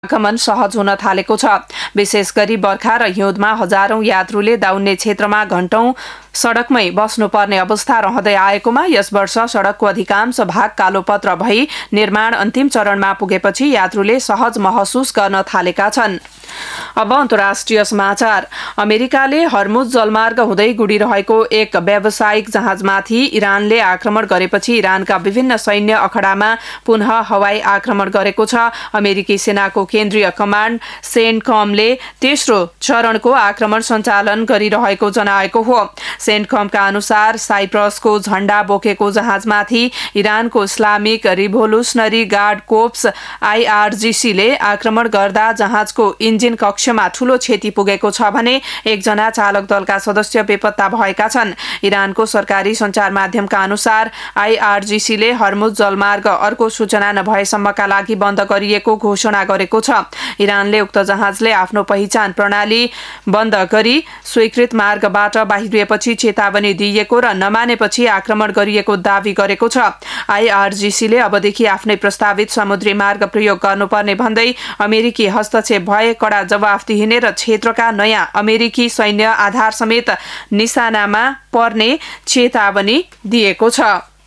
आगमन सहज हुन थालेको छ। विशेष गरी बर्खा र हिउँदमा हजारौं यात्रुले दाउन्ने क्षेत्रमा घण्टौं सड़कमै बस्नुपर्ने अवस्था रहँदै आएकोमा यस वर्ष सड़कको अधिकांश भाग कालोपत्र भई निर्माण अन्तिम चरणमा पुगेपछि यात्रुले सहज महसुस गर्न थालेका छन्। अब अन्तर्राष्ट्रिय समाचार। अमेरिकाले हर्मुज जलमार्ग हुँदै गुडिरहेको एक व्यावसायिक जहाजमाथि इरानले आक्रमण गरेपछि इरानका विभिन्न सैन्य अखडामा पुनः हवाई आक्रमण गरेको छ। अमेरिकी सेनाको केन्द्रीय कमाण्ड सेन्टकमले तेस्रो चरणको आक्रमण सञ्चालन गरिरहेको जनाएको हो। सेन्टकमका अनुसार साइप्रसको झण्डा बोकेको जहाजमाथि इरानको Islamic revolutionary guard cops IRGC ले आक्रमण गर्दा जहाजको इन्जिन कक्षमा ठूलो क्षति पुगेको छ भने एकजना चालक दलका सदस्य बेपत्ता भएका छन्। इरानको सरकारी सञ्चार माध्यमका अनुसार IRGC ले हर्मुज जलमार्ग अर्को सूचना नभएसम्मका लागि बन्द गरिएको घोषणा गरेको छ। इरानले उक्त जहाजले आफ्नो पहिचान प्रणाली बन्द गरी स्वीकृत मार्गबाट बाहिरिएपछि चेतावनी दिइएको र नमानेपछि आक्रमण गरिएको दावी गरेको छ। IRGC ले अबदेखि आफ्नै प्रस्तावित समुद्री मार्ग प्रयोग गर्नुपर्ने भन्दै अमेरिकी हस्तक्षेप भए कडा जवाफ दिइने र क्षेत्रका नयाँ अमेरिकी सैन्य आधार समेत निशानामा पर्ने चेतावनी दिएको छ।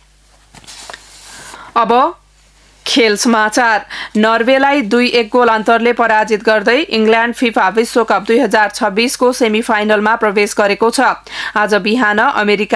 अब खेल समाचार। नर्वेलाई 2-1 गोल अन्तरले पराजित गर्दै इंग्ल्याण्ड फिफा विश्वकप 2026 को सेमिफाइनलमा प्रवेश गरेको छ। आज बिहान अमेरिका